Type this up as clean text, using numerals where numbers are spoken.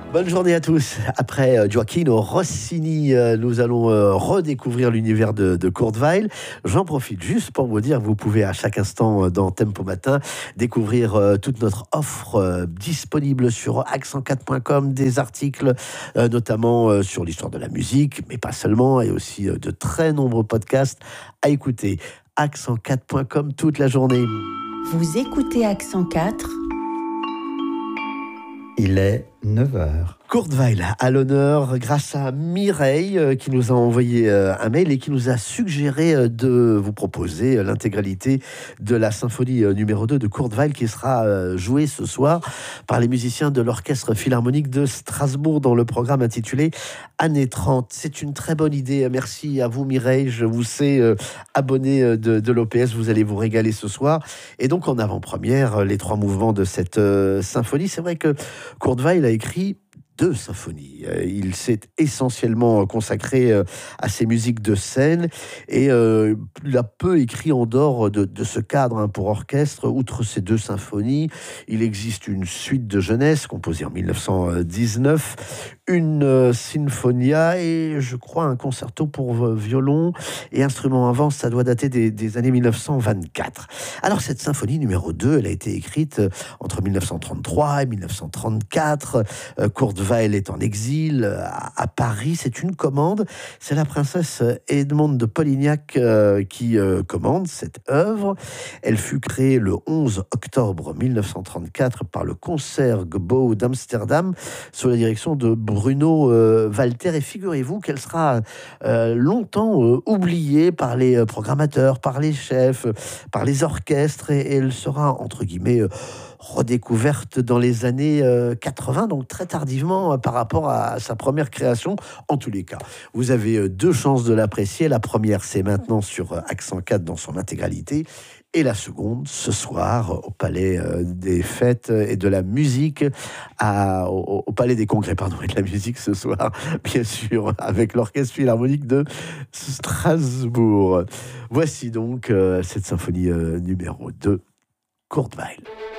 Bonne journée à tous. Après Gioacchino Rossini, nous allons redécouvrir l'univers de Kurt Weill. J'en profite juste pour vous dire que vous pouvez à chaque instant dans Tempo Matin découvrir toute notre offre disponible sur accent4.com, des articles notamment sur l'histoire de la musique, mais pas seulement, et aussi de très nombreux podcasts à écouter. Accent4.com toute la journée. Vous écoutez Accent 4. Il est 9h. Kurt Weill à l'honneur grâce à Mireille qui nous a envoyé un mail et qui nous a suggéré de vous proposer l'intégralité de la symphonie numéro 2 de Kurt Weill qui sera jouée ce soir par les musiciens de l'Orchestre Philharmonique de Strasbourg dans le programme intitulé Années 30. C'est une très bonne idée. Merci à vous Mireille. Je vous sais abonné de l'OPS. Vous allez vous régaler ce soir. Et donc en avant-première, les 3 mouvements de cette symphonie. C'est vrai que Kurt Weill a écrit 2 symphonies. Il s'est essentiellement consacré à ses musiques de scène et il a peu écrit en dehors de ce cadre pour orchestre. Outre ces 2 symphonies, il existe une suite de jeunesse composée en 1919, une sinfonia et je crois un concerto pour violon et instruments à vent. Ça doit dater des années 1924. Alors cette symphonie numéro 2, elle a été écrite entre 1933 et 1934. Kurt Weill est en exil à Paris. C'est une commande. C'est la princesse Edmond de Polignac qui commande cette œuvre. Elle fut créée le 11 octobre 1934 par le Concertgebouw d'Amsterdam sous la direction de Bruno Walter. Et figurez-vous qu'elle sera longtemps oubliée par les programmateurs, par les chefs, par les orchestres et elle sera entre guillemets redécouverte dans les années 80, donc très tardivement par rapport à sa première création. En tous les cas, vous avez 2 chances de l'apprécier. La première, c'est maintenant sur Accent 4 dans son intégralité. Et la seconde, ce soir, au Palais des Fêtes et de la Musique, au Palais des Congrès, pardon, et de la Musique ce soir, bien sûr, avec l'Orchestre Philharmonique de Strasbourg. Voici donc cette symphonie numéro 2, Kurt Weill.